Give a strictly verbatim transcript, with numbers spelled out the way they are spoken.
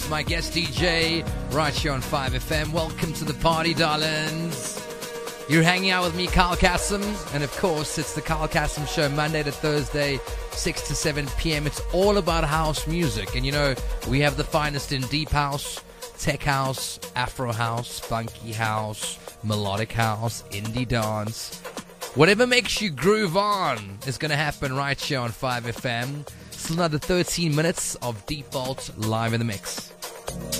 It's my guest D J right here on five F M. Welcome to the party, darlings. You're hanging out with me, Carl Cassim, and of course, it's the Carl Cassim Show, Monday to Thursday, six to seven p.m. It's all about house music, and you know, we have the finest in deep house, tech house, Afro house, funky house, melodic house, indie dance. Whatever makes you groove on is going to happen right here on five F M. Still another thirteen minutes of Default live in the mix.